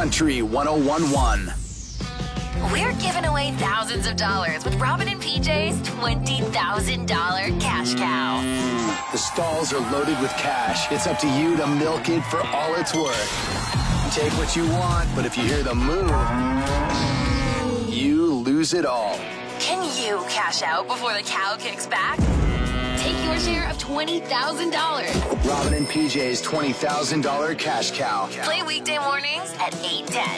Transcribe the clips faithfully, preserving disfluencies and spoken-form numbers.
Country one oh one one. We're giving away thousands of dollars with Robin and P J's twenty thousand dollars cash cow. The stalls are loaded with cash. It's up to you to milk it for all it's worth. Take what you want, but if you hear the moo, you lose it all. Can you cash out before the cow kicks back? Take your share of twenty thousand dollars. Robin and P J's twenty thousand dollars cash cow. Play weekday mornings at eight ten.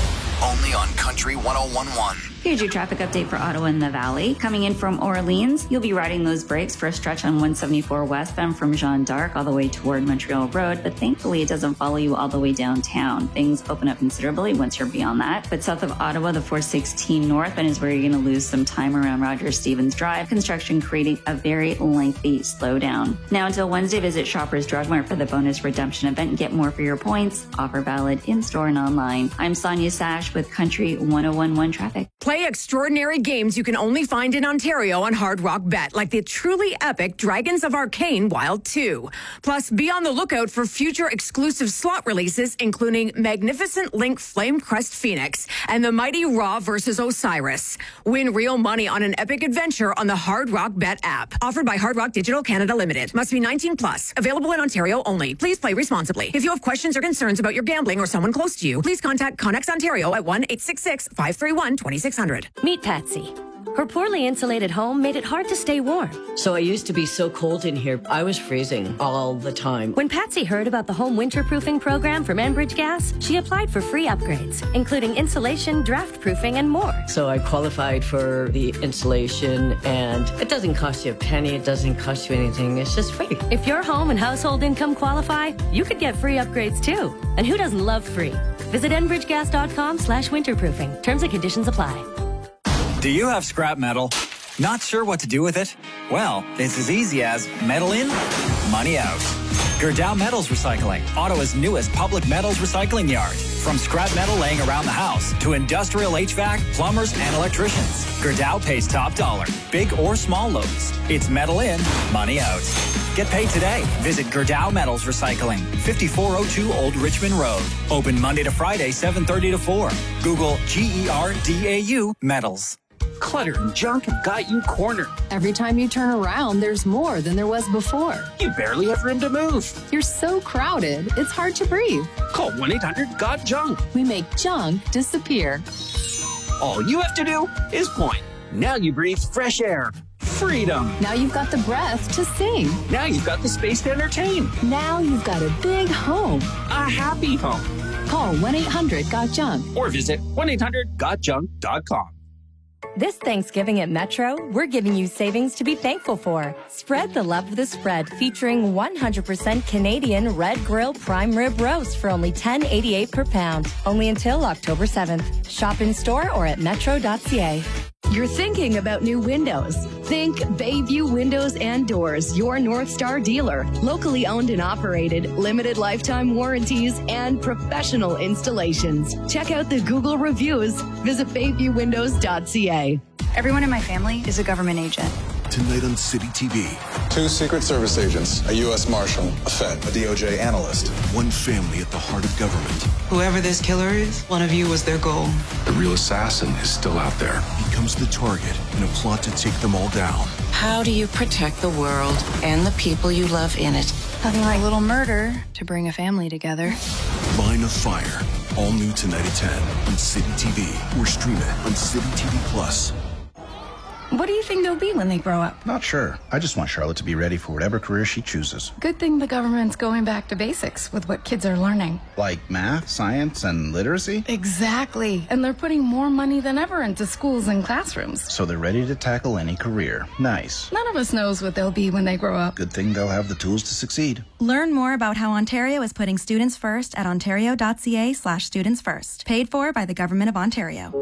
Only on Country one oh one one. Here's your traffic update for Ottawa and the Valley. Coming in from Orleans, you'll be riding those brakes for a stretch on one seventy-four westbound from Jeanne d'Arc all the way toward Montreal Road, but thankfully it doesn't follow you all the way downtown. Things open up considerably once you're beyond that. But south of Ottawa, the four sixteen northbound is where you're going to lose some time around Roger Stevens Drive. Construction creating a very lengthy slowdown. Now until Wednesday, visit Shoppers Drug Mart for the bonus redemption event and get more for your points. Offer valid in-store and online. I'm Sonia Sash with Country one oh one one traffic. Play extraordinary games you can only find in Ontario on Hard Rock Bet, like the truly epic Dragons of Arcane Wild two. Plus, be on the lookout for future exclusive slot releases, including Magnificent Link Flame Crest Phoenix and the Mighty Raw versus Osiris. Win real money on an epic adventure on the Hard Rock Bet app. Offered by Hard Rock Digital Canada Limited. Must be nineteen plus. Available in Ontario only. Please play responsibly. If you have questions or concerns about your gambling or someone close to you, please contact Connex Ontario at one eight six six, five three one, two six zero zero. Meet Patsy. Her poorly insulated home made it hard to stay warm. So I used to be so cold in here, I was freezing all the time. When Patsy heard about the home winterproofing program from Enbridge Gas, she applied for free upgrades, including insulation, draft proofing, and more. So I qualified for the insulation, and it doesn't cost you a penny. It doesn't cost you anything. It's just free. If your home and household income qualify, you could get free upgrades too. And who doesn't love free? Visit enbridgegas.com slash winterproofing. Terms and conditions apply. Do you have scrap metal? Not sure what to do with it? Well, it's as easy as metal in, money out. Gerdau Metals Recycling, Ottawa's newest public metals recycling yard. From scrap metal laying around the house to industrial H V A C, plumbers, and electricians, Gerdau pays top dollar, big or small loads. It's metal in, money out. Get paid today. Visit Gerdau Metals Recycling, fifty-four oh two Old Richmond Road. Open Monday to Friday, seven thirty to four. Google G E R D A U Metals. Clutter and junk have got you cornered. Every time you turn around, there's more than there was before. You barely have room to move. You're so crowded, it's hard to breathe. Call one eight hundred got junk. We make junk disappear. All you have to do is point. Now you breathe fresh air. Freedom. Now you've got the breath to sing. Now you've got the space to entertain. Now you've got a big home. A happy home. Call one eight hundred got junk. Or visit one eight hundred got junk dot com. This Thanksgiving at Metro, we're giving you savings to be thankful for. Spread the love of the spread, featuring one hundred percent Canadian Red Grill Prime Rib Roast for only ten eighty-eight per pound. Only until October seventh. Shop in store or at metro dot c a. You're thinking about new windows. Think Bayview Windows and Doors, your North Star dealer. Locally owned and operated, limited lifetime warranties, and professional installations. Check out the Google reviews. Visit bayview windows dot c a. Everyone in my family is a government agent. Tonight on City T V. Two Secret Service agents, a U S Marshal, a Fed, a D O J analyst. One family at the heart of government. Whoever this killer is, one of you was their goal. The real assassin is still out there. Becomes the target in a plot to take them all down. How do you protect the world and the people you love in it? Nothing like a little murder to bring a family together. Line of Fire. All new tonight at ten on City T V. Or stream it on City T V Plus. What do you think they'll be when they grow up? Not sure. I just want Charlotte to be ready for whatever career she chooses. Good thing the government's going back to basics with what kids are learning. Like math, science, and literacy? Exactly. And they're putting more money than ever into schools and classrooms. So they're ready to tackle any career. Nice. None of us knows what they'll be when they grow up. Good thing they'll have the tools to succeed. Learn more about how Ontario is putting students first at ontario dot c a slash students first. Paid for by the Government of Ontario.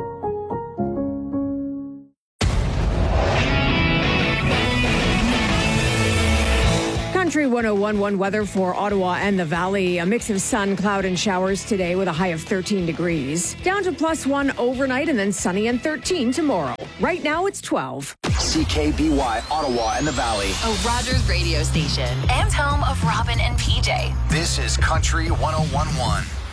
Country one oh one one weather for Ottawa and the Valley. A mix of sun, cloud, and showers today with a high of thirteen degrees. Down to plus one overnight and then sunny and thirteen tomorrow. Right now it's twelve. C K B Y, Ottawa and the Valley. A Rogers radio station and home of Robin and P J. This is Country one oh one one.